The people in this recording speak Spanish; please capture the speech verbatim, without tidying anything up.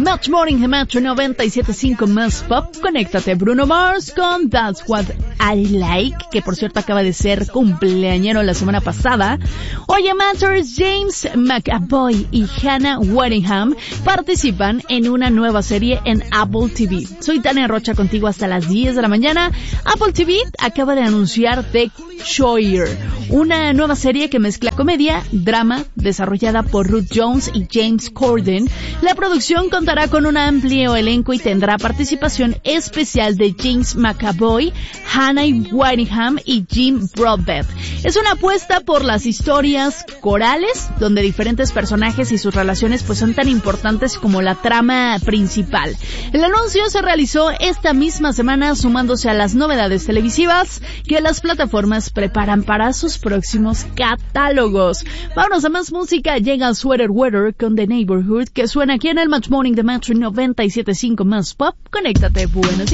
Match Morning de Metro noventa y siete punto cinco más pop. Conéctate, Bruno Mars con That's What I Like, que por cierto acaba de ser cumpleañero la semana pasada. Oye, Matters, James McAvoy y Hannah Waddingham participan en una nueva serie en Apple T V. Soy Tania Rocha contigo hasta las diez de la mañana. Apple T V acaba de anunciar The Choir, una nueva serie que mezcla comedia, drama, desarrollada por Ruth Jones y James Corden. La producción contará con un amplio elenco y tendrá participación especial de James McAvoy, Hannah Waddingham y Jim Broadbent. Es una apuesta por las historias corales, donde diferentes personajes y sus relaciones pues son tan importantes como la trama principal. El anuncio se realizó esta misma semana, sumándose a las novedades televisivas que las plataformas preparan para sus próximos catálogos. Vámonos a más música. Llega Sweater Weather con The Neighborhood, que suena aquí en el Match Morning de Metro noventa y siete punto cinco más pop. Conéctate, buenos días.